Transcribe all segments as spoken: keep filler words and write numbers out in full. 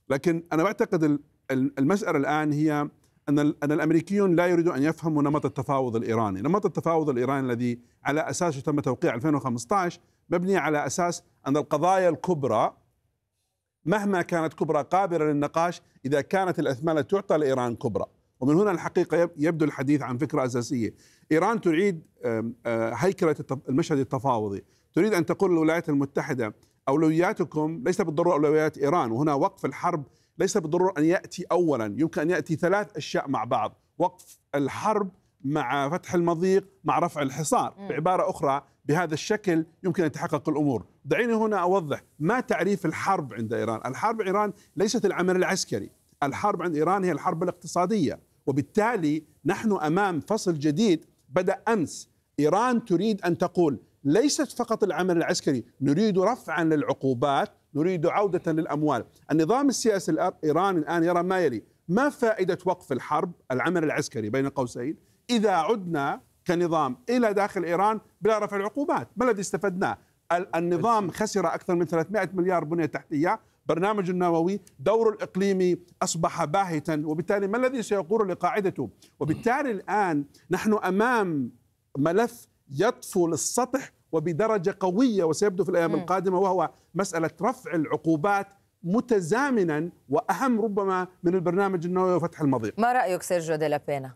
لكن أنا بعتقد المسألة الآن هي أن أن الأمريكيون لا يريدون أن يفهموا نمط التفاوض الإيراني. نمط التفاوض الإيراني الذي على أساسه تم توقيع ألفين وخمسة عشر مبني على أساس أن القضايا الكبرى مهما كانت كبرى قابلة للنقاش إذا كانت الأثمان التي تعطى لإيران كبرى. ومن هنا الحقيقة يبدو الحديث عن فكرة أساسية. إيران تريد هيكلة المشهد التفاوضي، تريد أن تقول للولايات المتحدة أولوياتكم ليس بالضرورة أولويات إيران، وهنا وقف الحرب ليس بالضرورة أن يأتي أولا، يمكن أن يأتي ثلاث أشياء مع بعض: وقف الحرب مع فتح المضيق مع رفع الحصار. بعبارة أخرى بهذا الشكل يمكن أن يتحقق الأمور. دعيني هنا أوضح ما تعريف الحرب عند إيران. الحرب إيران ليست العمل العسكري، الحرب عند إيران هي الحرب الاقتصادية، وبالتالي نحن أمام فصل جديد بدأ أمس. إيران تريد أن تقول ليست فقط العمل العسكري، نريد رفعا للعقوبات، نريد عودة للأموال. النظام السياسي الإيراني الآن يرى ما يلي: ما فائدة وقف الحرب العمل العسكري بين قوسين إذا عدنا كنظام إلى داخل إيران بلا رفع العقوبات؟ ما الذي استفدناه؟ النظام خسر أكثر من ثلاثمائة مليار بنية تحتية، برنامج النووي، دور الإقليمي أصبح باهتا، وبالتالي ما الذي سيقول لقاعدته؟ وبالتالي الآن نحن أمام ملف يطفو للسطح وبدرجة قوية وسيبدو في الأيام القادمة، وهو مسألة رفع العقوبات متزامنا وأهم ربما من البرنامج النووي وفتح المضيق. ما رأيك سيرجيو دي لا بينا؟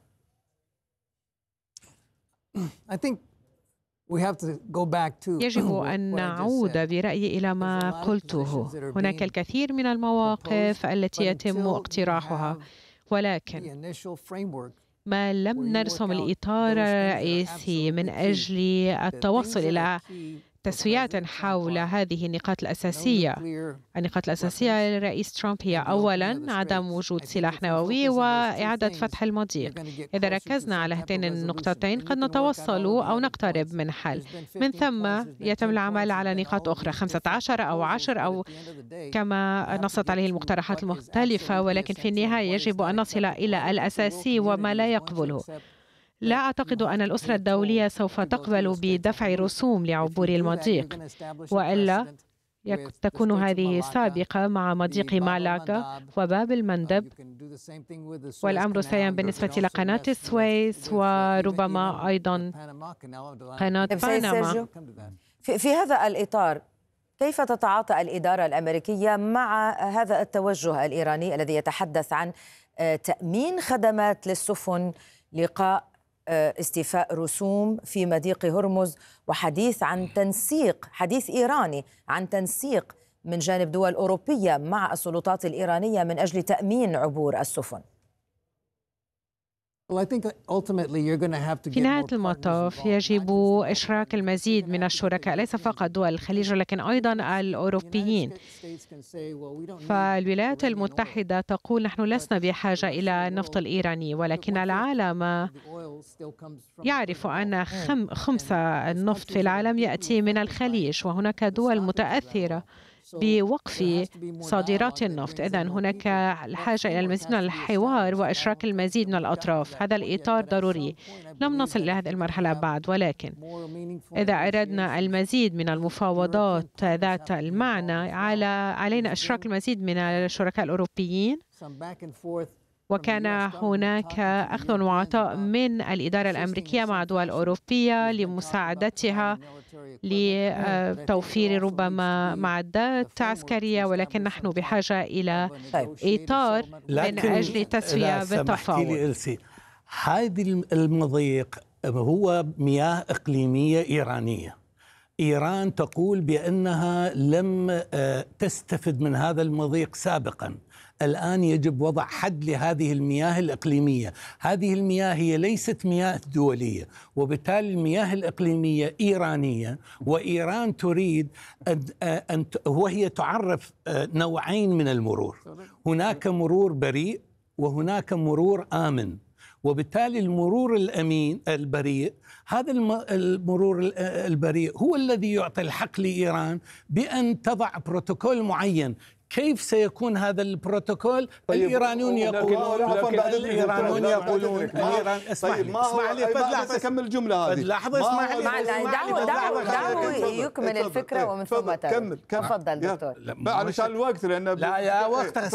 يجب أن نعود برأيي إلى ما قلته. هناك الكثير من المواقف التي يتم اقتراحها، ولكن ما لم نرسم الإطار الرئيسي من أجل التوصل إلى تسويات حول هذه النقاط الأساسية. النقاط الأساسية للرئيس ترامب هي أولاً عدم وجود سلاح نووي وإعادة فتح المضيق. إذا ركزنا على هاتين النقطتين قد نتوصل أو نقترب من حل. من ثم يتم العمل على نقاط أخرى، خمسة عشر أو عشر أو كما نصت عليه المقترحات المختلفة، ولكن في النهاية يجب أن نصل إلى الأساسي وما لا يقبله. لا أعتقد أن الأسرة الدولية سوف تقبل بدفع رسوم لعبور المضيق، وإلا تكون هذه سابقة مع مضيق مالاغا وباب المندب، والأمر سيان بالنسبة لقناة السويس وربما أيضا قناة بنما. في هذا الإطار كيف تتعاطى الإدارة الأمريكية مع هذا التوجه الإيراني الذي يتحدث عن تأمين خدمات للسفن لقاء استيفاء رسوم في مضيق هرمز، وحديث عن تنسيق، حديث إيراني عن تنسيق من جانب دول أوروبية مع السلطات الإيرانية من أجل تأمين عبور السفن؟ في نهاية المطاف يجب إشراك المزيد من الشركاء، ليس فقط دول الخليج ولكن أيضا الأوروبيين. فالولايات المتحدة تقول نحن لسنا بحاجة إلى النفط الإيراني، ولكن العالم يعرف أن خمس النفط في العالم يأتي من الخليج، وهناك دول متأثرة بوقف صادرات النفط. إذن هناك الحاجة إلى المزيد من الحوار وإشراك المزيد من الأطراف. هذا الإطار ضروري. لم نصل إلى هذه المرحلة بعد، ولكن إذا أردنا المزيد من المفاوضات ذات المعنى على علينا إشراك المزيد من الشركاء الأوروبيين. وكان هناك أخذ وعطاء من الإدارة الأمريكية مع دول أوروبية لمساعدتها لتوفير ربما معدات عسكرية، ولكن نحن بحاجة إلى إطار من أجل تسوية بالتفاوض. هذه المضيق هو مياه إقليمية إيرانية. إيران تقول بأنها لم تستفد من هذا المضيق سابقاً. الآن يجب وضع حد لهذه المياه الإقليمية. هذه المياه هي ليست مياه دولية، وبالتالي المياه الإقليمية إيرانية، وإيران تريد أن وهي تعرف نوعين من المرور. هناك مرور بريء وهناك مرور آمن، وبالتالي المرور الأمين البريء، هذا المرور البريء هو الذي يعطي الحق لإيران بأن تضع بروتوكول معين. كيف سيكون هذا البروتوكول؟ طيب الإيرانيون يقولون الإيرانيون يقولون الإيران اسمع لي اسمع لي لحظة أكمل الجملة هذه. لحظة اسمع لي دعوا دعوا يكمل الفكرة ومن ثم كمل. تفضل دكتور. علشان الوقت، لأن لا يا وقت